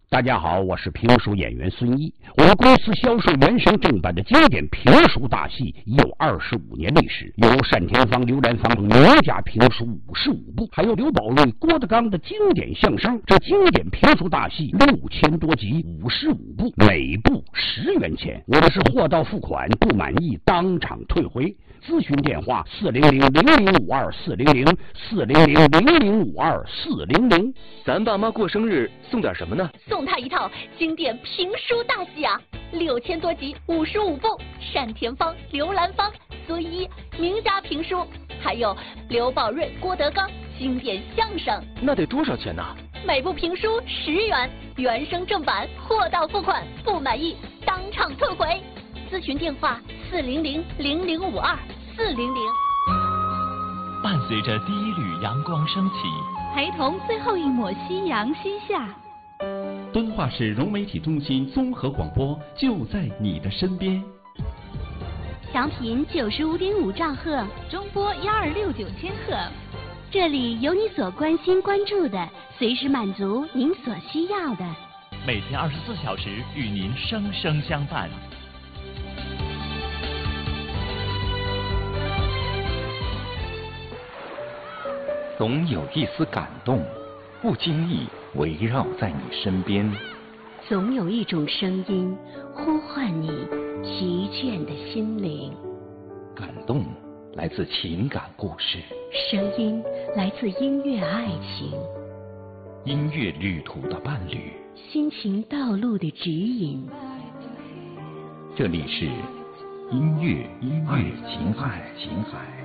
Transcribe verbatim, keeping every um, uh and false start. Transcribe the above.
大家好，我是评书演员孙毅。我们公司销售原声正版的经典评书大戏已有二十五年历史，有单田芳、刘兰芳名家评书五十五部，还有刘宝瑞、郭德纲的经典相声。这经典评书大戏六千多集，五十五部，每部十元钱。我们是货到付款，不满意当场退回。咨询电话：四零零零零五二四零零四零零零零五二四零零。 咱爸妈过生日送点什么呢？ 送他一套经典评书大戏啊，六千多集，五十五部，单田芳、刘兰芳、孙一名家评书，还有刘宝瑞、郭德纲经典相声。 那得多少钱呢？ 每部评书十元，原声正版，货到付款，不满意当场退回。咨询电话：四零零零零五二四零零。 伴随着第一缕阳光升起， 陪同最后一抹夕阳西下。 敦化市融媒体中心综合广播就在你的身边。 调频九十五点五兆赫，中波幺二六九千赫。这里有你所关心关注的，随时满足您所需要的。 每天二十四小时与您生生相伴。 总有一丝感动，不经意围绕在你身边。 总有一种声音呼唤你疲倦的心灵。 感动来自情感故事， 声音来自音乐爱情， 音乐旅途的伴侣， 心情道路的指引。 这里是音乐爱情海，情海。